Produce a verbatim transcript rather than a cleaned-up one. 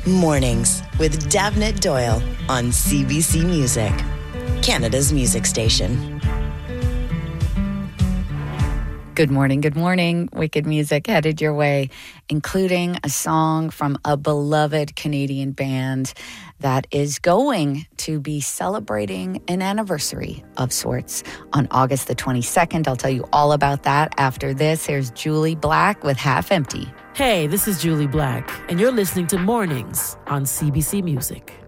Mornings with Davnit Doyle on C B C Music, Canada's music station. Good morning, good morning. Wicked music headed your way, including a song from a beloved Canadian band that is going to be celebrating an anniversary of sorts on August the twenty-second. I'll tell you all about that after this. Here's Julie Black with Half Empty. Hey, this is Julie Black, and you're listening to Mornings on C B C Music.